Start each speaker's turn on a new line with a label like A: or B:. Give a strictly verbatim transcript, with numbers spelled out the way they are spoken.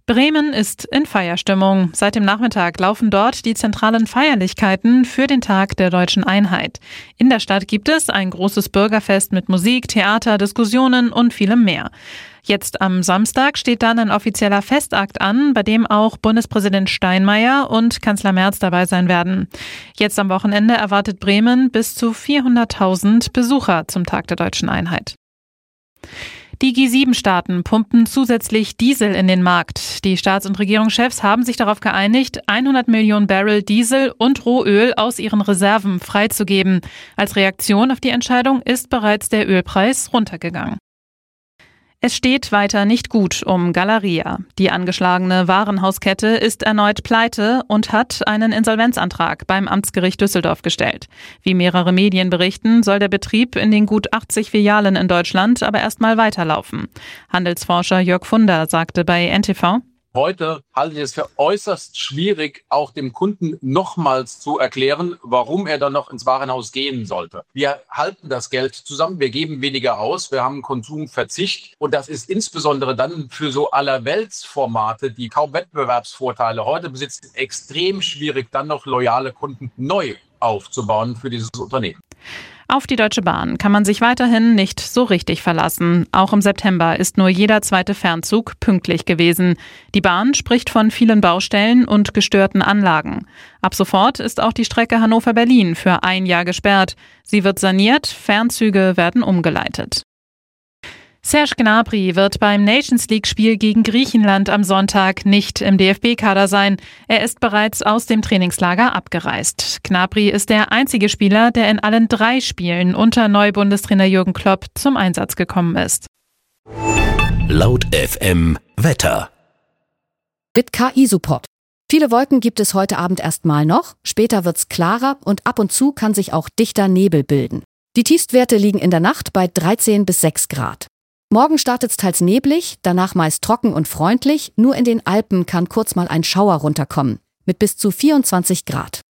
A: Bremen ist in Feierstimmung. Seit dem Nachmittag laufen dort die zentralen Feierlichkeiten für den Tag der deutschen Einheit. In der Stadt gibt es ein großes Bürgerfest mit Musik, Theater, Diskussionen und vielem mehr. Jetzt am Samstag steht dann ein offizieller Festakt an, bei dem auch Bundespräsident Steinmeier und Kanzler Merz dabei sein werden. Jetzt am Wochenende erwartet Bremen bis zu vierhunderttausend Besucher zum Tag der deutschen Einheit. Die G sieben Staaten pumpen zusätzlich Diesel in den Markt. Die Staats- und Regierungschefs haben sich darauf geeinigt, hundert Millionen Barrel Diesel und Rohöl aus ihren Reserven freizugeben. Als Reaktion auf die Entscheidung ist bereits der Ölpreis runtergegangen. Es steht weiter nicht gut um Galeria. Die angeschlagene Warenhauskette ist erneut pleite und hat einen Insolvenzantrag beim Amtsgericht Düsseldorf gestellt. Wie mehrere Medien berichten, soll der Betrieb in den gut achtzig Filialen in Deutschland aber erstmal weiterlaufen. Handelsforscher Jörg Funder sagte bei N T V:
B: Heute halte ich es für äußerst schwierig, auch dem Kunden nochmals zu erklären, warum er dann noch ins Warenhaus gehen sollte. Wir halten das Geld zusammen, wir geben weniger aus, wir haben Konsumverzicht und das ist insbesondere dann für so allerweltsformate, die kaum Wettbewerbsvorteile heute besitzen, extrem schwierig, dann noch loyale Kunden neu aufzubauen für dieses Unternehmen.
A: Auf die Deutsche Bahn kann man sich weiterhin nicht so richtig verlassen. Auch im September ist nur jeder zweite Fernzug pünktlich gewesen. Die Bahn spricht von vielen Baustellen und gestörten Anlagen. Ab sofort ist auch die Strecke Hannover-Berlin für ein Jahr gesperrt. Sie wird saniert, Fernzüge werden umgeleitet. Serge Gnabry wird beim Nations-League-Spiel gegen Griechenland am Sonntag nicht im D F B-Kader sein. Er ist bereits aus dem Trainingslager abgereist. Gnabry ist der einzige Spieler, der in allen drei Spielen unter Neubundestrainer Jürgen Klopp zum Einsatz gekommen ist.
C: Laut F M Wetter.
D: Mit K I-Support. Viele Wolken gibt es heute Abend erstmal noch, später wird's klarer und ab und zu kann sich auch dichter Nebel bilden. Die Tiefstwerte liegen in der Nacht bei dreizehn bis sechs Grad. Morgen startet's teils neblig, danach meist trocken und freundlich, nur in den Alpen kann kurz mal ein Schauer runterkommen, mit bis zu vierundzwanzig Grad.